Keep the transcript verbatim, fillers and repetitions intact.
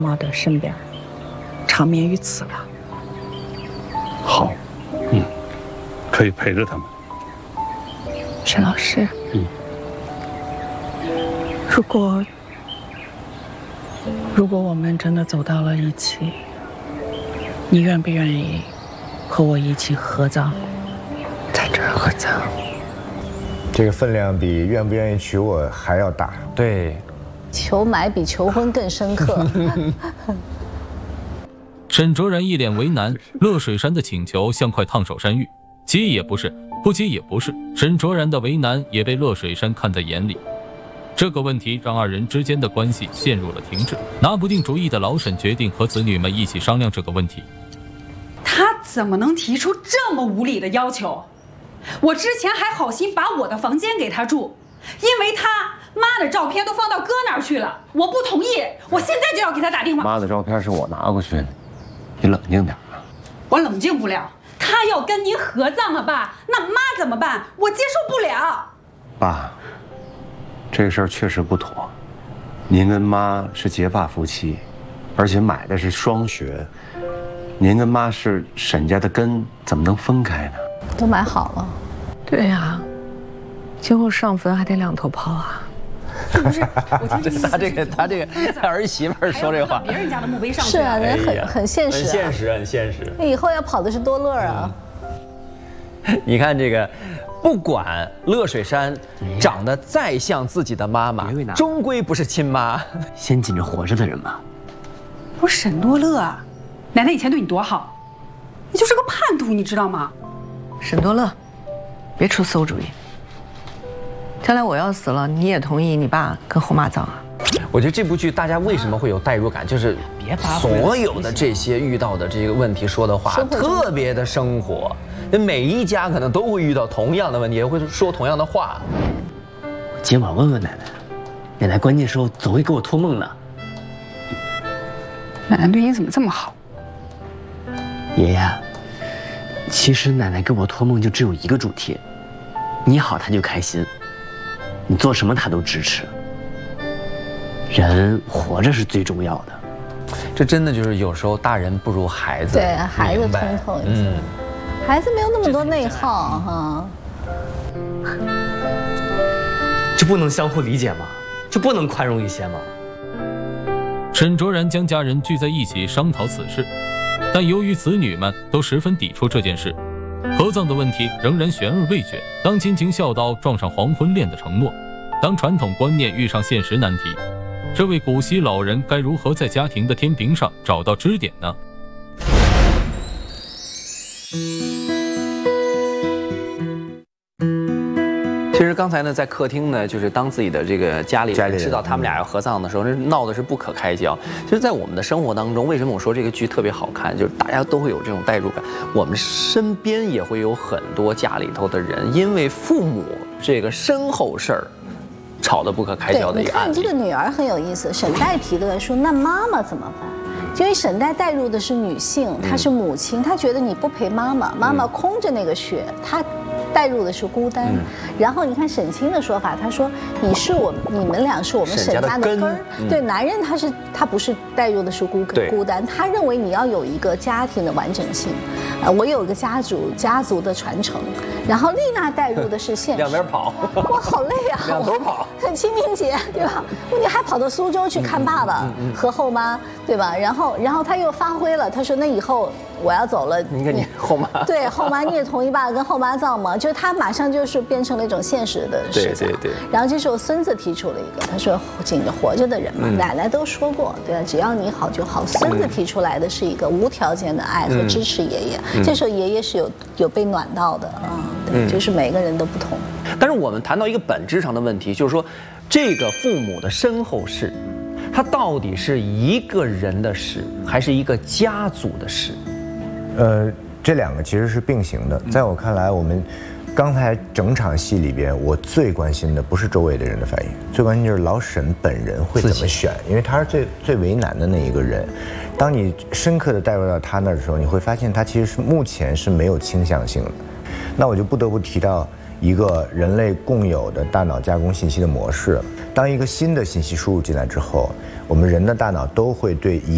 妈的身边，长眠于此了。 好，嗯，可以陪着他们。 沈老师， 嗯， 如果如果我们真的走到了一起，你愿不愿意和我一起合葬，在这儿合葬？ 这个分量比愿不愿意娶我还要大。 对， 求买比求婚更深刻。 沈卓然一脸为难，乐水山的请求像块烫手山芋，接也不是，不接也不是。沈卓然的为难也被乐水山看在眼里。这个问题让二人之间的关系陷入了停滞。拿不定主意的老沈决定和子女们一起商量这个问题。 他怎么能提出这么无理的要求？我之前还好心把我的房间给他住，因为他妈的照片都放到哥那儿去了，我不同意，我现在就要给他打电话。 妈的照片是我拿过去的，你冷静点啊！ 我冷静不了，他要跟您合葬啊，爸，那妈怎么办？我接受不了。 爸，这个事儿确实不妥，您跟妈是结发夫妻，而且买的是双学，您跟妈是沈家的根，怎么能分开呢？ 都买好了。 对呀、啊，今后上坟还得两头抛啊。 不是，我听这他这个他这个他儿媳妇儿说这话， 别人家的墓碑上是啊，人很很现实、啊， 很现实，很现实。 以后要跑的是多乐啊。 嗯、你看这个，不管乐水山长得再像自己的妈妈，终归不是亲妈。 先紧着活着的人吧。 不是沈多乐啊，奶奶以前对你多好，你就是个叛徒，你知道吗？ 沈多乐，别出馊主意。将来我要死了，你也同意你爸跟后妈葬啊？ 我觉得这部剧大家为什么会有代入感，就是所有的这些遇到的这个问题说的话特别的生活，每一家可能都会遇到同样的问题，也会说同样的话。 今晚问问奶奶，奶奶关键时候总会给我托梦的。 奶奶对你怎么这么好？ 爷爷，其实奶奶给我托梦就只有一个主题，你好她就开心，你做什么她都支持。人活着是最重要的。 这真的就是有时候大人不如孩子， 对孩子通透一些，嗯，孩子没有那么多内耗哈。 就不能相互理解吗？就不能宽容一些吗？ 沈卓然将家人聚在一起商讨此事，但由于子女们都十分抵触这件事，合葬的问题仍然悬而未决。当亲情孝道撞上黄昏恋的承诺，当传统观念遇上现实难题，这位古稀老人该如何在家庭的天平上找到支点呢？ 其实刚才呢，在客厅呢，就是当自己的这个家里人知道他们俩要合葬的时候，那闹的是不可开交。其实，在我们的生活当中，为什么我说这个剧特别好看？就是大家都会有这种代入感。我们身边也会有很多家里头的人，因为父母这个身后事儿，吵得不可开交的一个案例。 你看这个女儿很有意思，沈代提的说，那妈妈怎么办？因为沈代带入的是女性，她是母亲，她觉得你不陪妈妈，妈妈空着那个血，她带入的是孤单。嗯、然后你看沈清的说法，他说你是我，你们俩是我们沈家的根儿。嗯、对，男人他是他不是带入的是孤孤单，他认为你要有一个家庭的完整性，啊、呃，我有一个家族家族的传承。然后丽娜带入的是现实， 两边跑， 哇，好累啊， 两头跑。 清明节对吧？你还跑到苏州去看爸爸和后妈，对吧？然后，然后他又发挥了，他说那以后我要走了， 你看你后妈， 对后妈你也同意爸爸跟后妈葬吗？就他马上就是变成了一种现实的事情。 对对对。 然后这时候孙子提出了一个，他说紧着活着的人嘛，嗯、奶奶都说过，对啊，只要你好就好。孙子提出来的是一个无条件的爱和支持爷爷，嗯、这时候爷爷是有有被暖到的啊。嗯对，就是每个人都不同。 但是我们谈到一个本质上的问题，就是说，这个父母的身后事，它到底是一个人的事，还是一个家族的事？ 呃，这两个其实是并行的。在我看来，我们刚才整场戏里边，我最关心的不是周围的人的反应，最关心就是老沈本人会怎么选，因为他是最最为难的那一个人。当你深刻的带入到他那儿的时候，你会发现他其实是目前是没有倾向性的。那我就不得不提到一个人类共有的大脑加工信息的模式。当一个新的信息输入进来之后，我们人的大脑都会对一